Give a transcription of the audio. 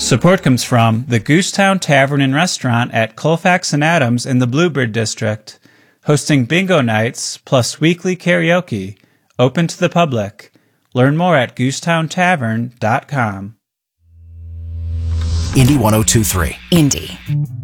Support comes from the Goosetown Tavern and Restaurant at Colfax and Adams in the Bluebird District, hosting bingo nights plus weekly karaoke, open to the public. Learn more at goosetowntavern.com. Indy 102.3. Indy.